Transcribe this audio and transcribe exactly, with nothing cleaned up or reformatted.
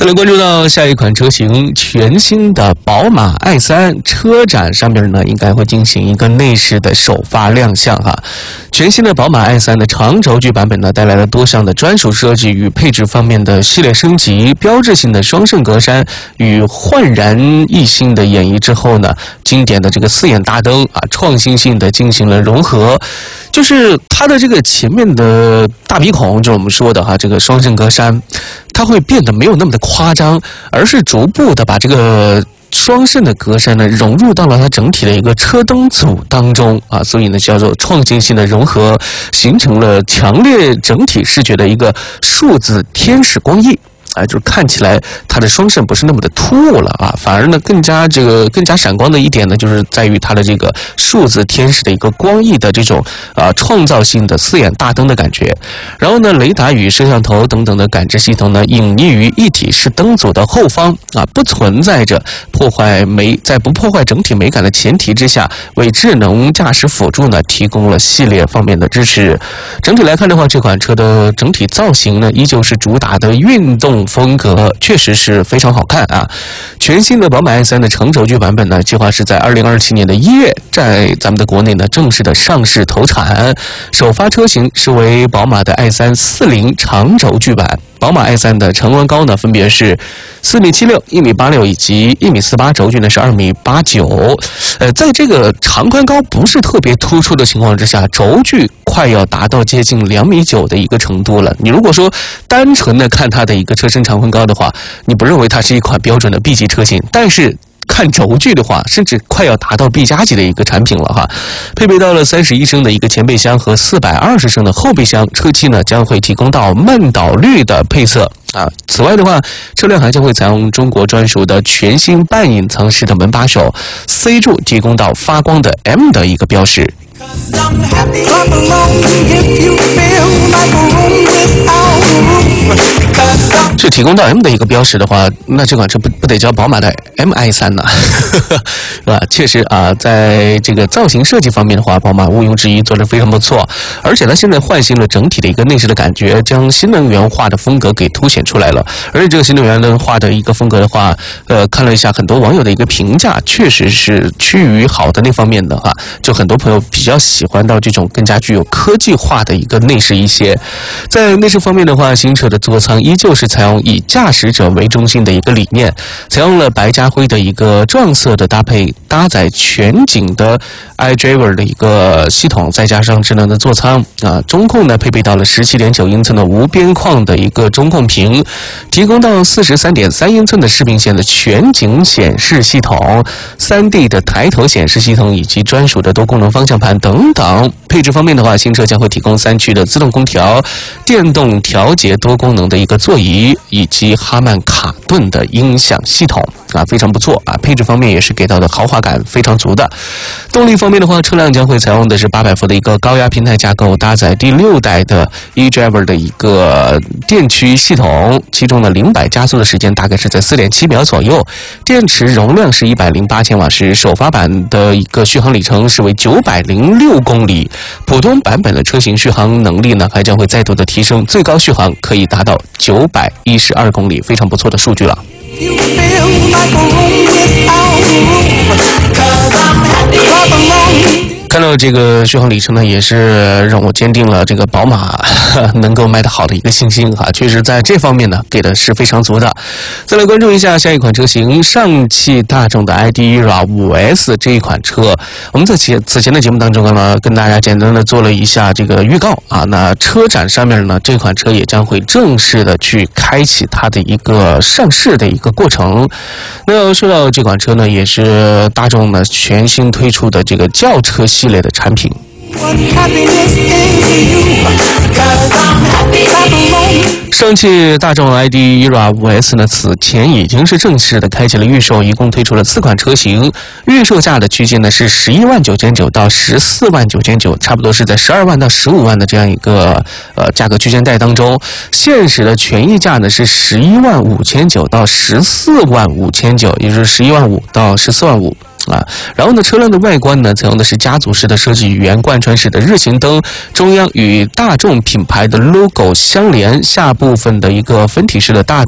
来关注到下一款车型，全新的宝马 i 三，车展上面呢应该会进行一个内饰的首发亮相哈。全新的宝马 i 三的长轴距版本呢带来了多项的专属设计与配置方面的系列升级，标志性的双肾格栅与焕然一新的演绎之后呢，经典的这个四眼大灯啊，创新性的进行了融合。就是它的这个前面的大鼻孔，就是我们说的哈，这个双肾格栅，它会变得没有那么的夸张，而是逐步的把这个双肾的格栅呢融入到了它整体的一个车灯组当中啊，所以呢叫做创新性的融合，形成了强烈整体视觉的一个数字天使光翼。啊，就是看起来它的双肾不是那么的突兀了啊，反而呢更加这个更加闪光的一点呢，就是在于它的这个数字天使的一个光翼的这种啊创造性的四眼大灯的感觉。然后呢，雷达与摄像头等等的感知系统呢，隐匿于一体式灯组的后方啊，不存在着破坏美，在不破坏整体美感的前提之下，为智能驾驶辅助呢提供了系列方面的支持。整体来看的话，这款车的整体造型呢，依旧是主打的运动风格，确实是非常好看啊！全新的宝马 i 三的长轴距版本呢，计划是在二零二七年的一月在咱们的国内呢正式的上市投产。首发车型是为宝马的 i 三四零长轴距版。宝马 i 三的长宽高呢分别是四米七六、一米八六以及一米四八，轴距呢是二米八九。呃，在这个长宽高不是特别突出的情况之下，轴距快要达到接近两米九的一个程度了。你如果说单纯的看它的一个车身长宽高的话，你不认为它是一款标准的 B 级车型，但是看轴距的话，甚至快要达到 B 加级的一个产品了哈。配备到了三十一升的一个前备箱和四百二十升的后备箱，车漆呢将会提供到慢导绿的配色啊。此外的话，车辆还将会采用中国专属的全新半隐藏式的门把手 ，C 柱提供到发光的 M 的一个标识。这提供到 M 的一个标识的话，那这款车不不得叫宝马的 M i 三 呢？是吧？确实啊，在这个造型设计方面的话，宝马毋庸置疑做得非常不错，而且它现在换新了整体的一个内饰的感觉，将新能源化的风格给凸显出来了。而且这个新能源化的一个风格的话，呃，看了一下很多网友的一个评价，确实是趋于好的那方面的哈。就很多朋友比较喜欢到这种更加具有科技化的一个内饰一些。在内饰方面的话，新车的座舱依旧是采用以驾驶者为中心的一个理念，采用了白加灰的一个撞色的搭配，搭载全景的 iDriver 的一个系统，再加上智能的座舱啊，中控呢配备到了 十七点九英寸的无边框的一个中控屏，提供到 四十三点三英寸的视频线的全景显示系统， 三 D 的抬头显示系统以及专属的多功能方向盘等等。配置方面的话，新车将会提供三区的自动空调、电动调节多功能的一个座椅以及哈曼卡顿的音响系统啊，非常不错啊！配置方面也是给到的豪华感非常足的。动力方面的话，车辆将会采用的是八百伏的一个高压平台架构，搭载第六代的 eDriver 的一个电驱系统，其中的零百加速的时间大概是在 四点七秒左右，电池容量是一百零八千瓦时，首发版的一个续航里程是为九百零六公里，普通版本的车型续航能力呢还将会再度的提升，最高续航可以达到九百一十二公里，非常不错的数据了。看到这个续航里程呢，也是让我坚定了这个宝马能够卖得好的一个信心哈。确实在这方面呢，给的是非常足的。再来关注一下下一款车型，上汽大众的 I D E R A 五 S 这一款车，我们在前此前的节目当中呢，跟大家简单的做了一下这个预告啊。那车展上面呢，这款车也将会正式的去开启它的一个上市的一个过程。那说到这款车呢，也是大众呢全新推出的这个轿车系列的产品。上汽大众 I D E R A 五 S 呢，此前已经是正式的开启了预售，一共推出了四款车型，预售价的区间呢是十一万九千九到十四万九千九，差不多是在十二万到十五万的这样一个呃价格区间带当中。现实的权益价呢是十一万五千九到十四万五千九，也就是十一万五到十四万五。啊，然后呢，车辆的外观呢，采用的是家族式的设计语言，贯穿式的日行灯，中央与大众品牌的 logo 相连，下部分的一个分体式的大